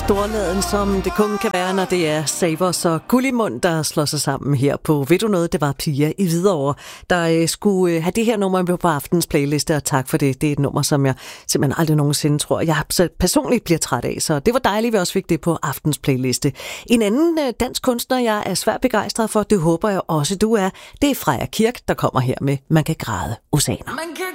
storladen, som det kun kan være, når det er Savers og Gullimund, der slår sig sammen her på Ved du noget, det var Pia i Hvidovre, der skulle have det her nummer med på aftens playliste, og tak for det. Det er et nummer, som jeg simpelthen aldrig nogensinde tror, jeg personligt bliver træt af, så det var dejligt, at vi også fik det på aftens playliste. En anden dansk kunstner, jeg er svært begejstret for, det håber jeg også, du er, det er Freja Kirk, der kommer her med Man kan græde oceaner. Man kan